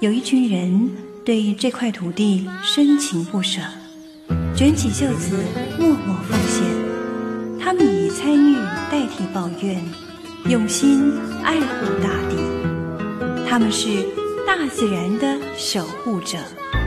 有一群人对这块土地深情不舍，卷起袖子默默奉献。他们以参与代替抱怨，用心爱护大地。他们是大自然的守护者。